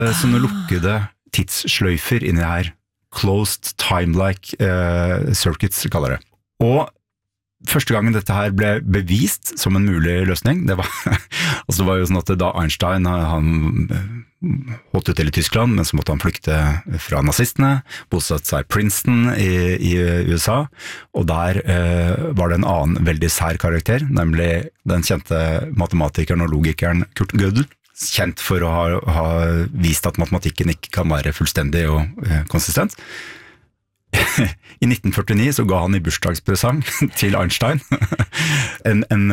sånne lukkede tidssløyfer inni her. Closed time-like circuits, kaller det. Og første gangen dette her ble bevist som en mulig løsning, det var jo sånn at da Einstein, han holdt til i Tyskland, men så måtte han flykte fra nazistene, bosatt seg i Princeton i USA, og der var det en annen veldig sær karakter, nemlig den kjente matematikeren og logikeren Kurt Gödel, kjent for å ha vist at matematikken ikke kan være fullstendig og konsistent. I 1949 så ga han i bursdagspresang til Einstein en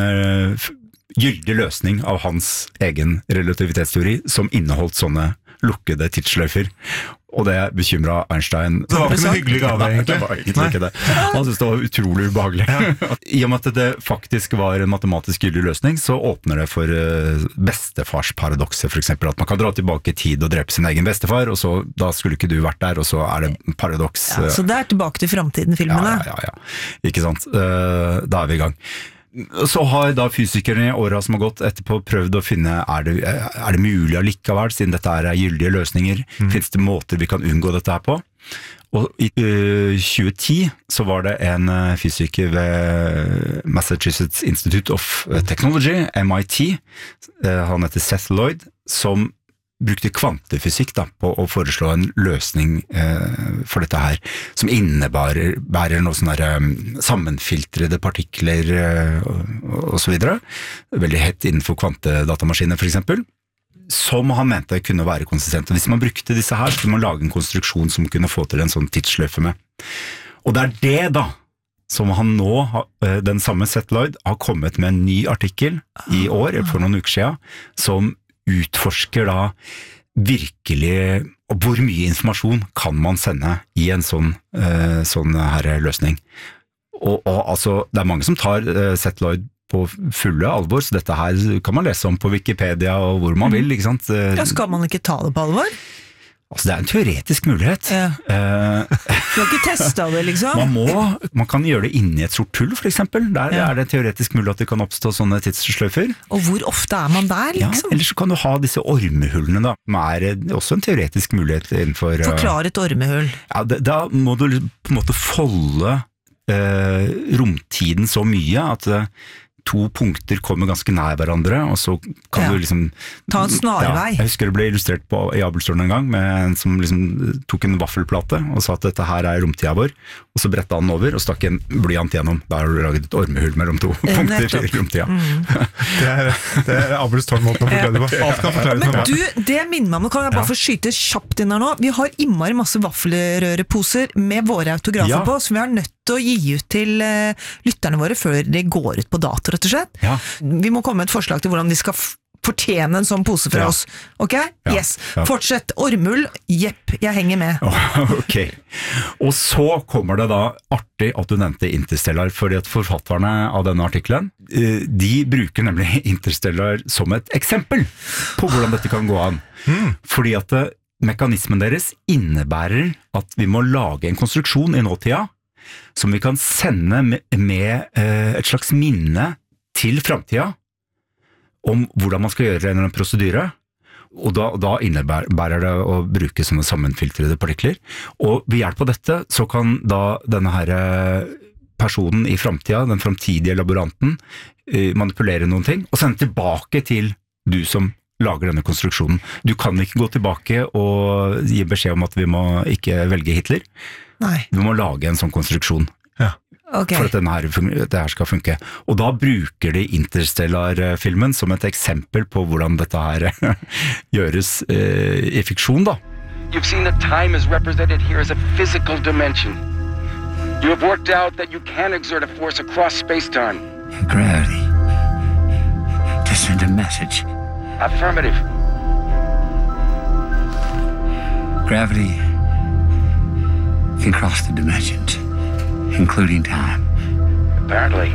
gyldig løsning av hans egen relativitetsteori som inneholdt sånne lukkede tidssløyfer. Og det bekymret Einstein. Det var ikke noe hyggelig gave, egentlig. Det var egentlig ikke det. Han syntes det var utrolig ubehagelig. I og med at det faktisk var en matematisk gyldig løsning, så åpner det for bestefarsparadoxer, for eksempel. At man kan dra tilbake i tid og drepe sin egen bestefar, og så da skulle ikke du vært der, og så det paradoks. Ja, så det tilbake til fremtiden-filmene. Ja. Ikke sant? Da vi i gang. Så har da fysikerne i årene som har gått etterpå prøvd å finne, er det mulig allikevel, siden dette er gyldige løsninger, finnes det måter vi kan unngå dette her på? Og i 2010 så var det en fysiker ved Massachusetts Institute of Technology, MIT, han heter Seth Lloyd, som brukte kvantefysikk da, på å foreslå en løsning for dette her, som innebærer noen sånne sammenfiltrede partikler og så videre, veldig hett innenfor kvantedatamaskiner for eksempel, som han mente kunne være konsistent. Og hvis man brukte disse her, så kunne man lage en konstruksjon som kunne få til en sånn tidssløyfe med. Og det det da, som han nå, den samme Seth Lloyd, har kommet med en ny artikkel i år, for noen uker siden, som utforsker da virkelig hvor mye informasjon kan man sende i en sånn her løsning. Og altså, det mange som tar Seth Lloyd på fulle alvor, så dette her kan man lese om på Wikipedia og hvor man vil, ikke sant? Ja, skal man ikke ta det på alvor? Altså, det en teoretisk mulighet. Ja. Du har ikke testet det, liksom? Man kan gjøre det inni et sort hull, for eksempel. Der det teoretisk mulig at det kan oppstå sånne tidssløyfer. Og hvor ofte man der, liksom? Ja, eller så kan du ha disse ormehullene da, som også en teoretisk mulighet innenfor... Forklar et ormehull. Ja, da må du på en måte folde romtiden så mye at to punkter kommer ganske nær hverandre, og så kan du liksom... Ta en snarvei. Ja, jeg husker det ble illustrert i Abelstårn en gang, med en som liksom tok en vaffelplate, og sa at dette her romtida vår, og så brettet han over, og stakk en blyant gjennom. Da har du laget et ormehull mellom to punkter i romtida. Det Abelstårn-måten å forklare det på. Alt kan forklare det. Men du, det minner meg om, kan jeg bare få skyte kjapt inn her nå? Vi har innmari masse vaffelrøreposer med våre autografer på, som vi har nødt til å gi ut til lytterne våre før de går ut på dato, rett og slett. Ja. Vi må komme med et forslag til hvordan de skal fortjene en sånn pose fra oss. Ok? Ja. Yes. Fortsett. Ormull. Jepp, jeg henger med. Ok. Og så kommer det da artig at du nevnte Interstellar, fordi at forfatterne av denne artikkelen, de bruker nemlig Interstellar som et eksempel på hvordan dette kan gå an. Fordi at mekanismen deres innebærer at vi må lage en konstruksjon i nåtida som vi kan sende med et slags minne til fremtiden om hvordan man skal gjøre en prosedyre, og da innebærer det å bruke sånne sammenfiltrede partikler. Og ved hjelp av dette så kan da denne her personen i fremtiden, den fremtidige laboranten, manipulere noen ting, og sende tilbake til du som lager denne konstruksjonen. Du kan ikke gå tilbake og gi beskjed om at vi må ikke velge Hitler. Nei. Vi må lage en sånn konstruksjon. Okay. For at dette her skal funke. Og da bruker de Interstellar-filmen som et eksempel på hvordan dette her gjøres i fiksjon da. You've seen that time is represented here as a physical dimension. You have worked out that you can exert a force across space-time. Gravity. To send a message. Affirmative. Gravity can cross the dimensions, including time. Apparently.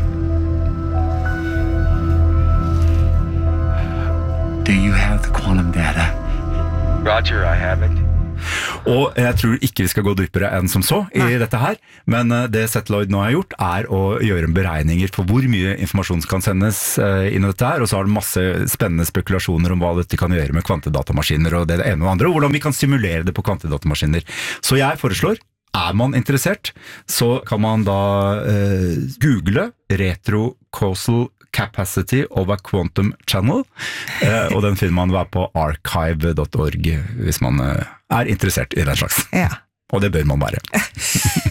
Do you have the quantum data? Roger, I have it. Og jeg tror ikke vi skal gå dypere enn som så i dette her, men det Settloid nå har gjort er å gjøre beregninger for hvor mye informasjon kan sendes inn i dette her, og så har det masse spennende spekulasjoner om hva dette kan gjøre med kvantedatamaskiner og det ene og andre, og hvordan vi kan simulere det på kvantedatamaskiner. Så jeg foreslår, er man interessert, så kan man da google retrocausal capacity of a quantum channel, og den finner man på archive.org hvis man er interessert i den slags. Ja. Og det bør man være.